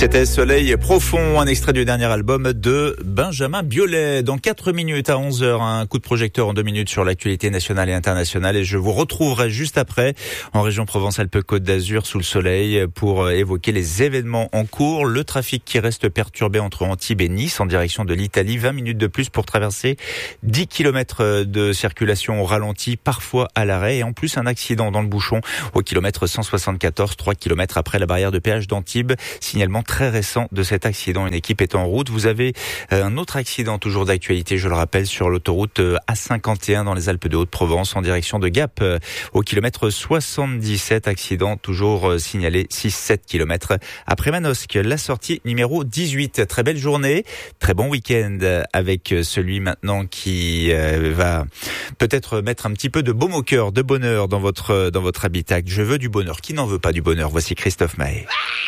C'était Soleil profond, un extrait du dernier album de Benjamin Biolay. Dans 4 minutes à 11h, un coup de projecteur en 2 minutes sur l'actualité nationale et internationale. Et je vous retrouverai juste après en région Provence-Alpes-Côte d'Azur sous le soleil pour évoquer les événements en cours. Le trafic qui reste perturbé entre Antibes et Nice en direction de l'Italie. 20 minutes de plus pour traverser 10 km de circulation au ralenti, parfois à l'arrêt. Et en plus, un accident dans le bouchon au kilomètre 174, 3 km après la barrière de péage d'Antibes. Signalement très récent de cet accident. Une équipe est en route. Vous avez un autre accident toujours d'actualité, je le rappelle, sur l'autoroute A51 dans les Alpes de Haute-Provence en direction de Gap au kilomètre 77. Accident toujours signalé 6-7 km après Manosque. La sortie numéro 18. Très belle journée, très bon week-end avec celui maintenant qui va peut-être mettre un petit peu de baume au cœur, de bonheur dans votre habitacle. Je veux du bonheur. Qui n'en veut pas du bonheur? Voici Christophe Maé.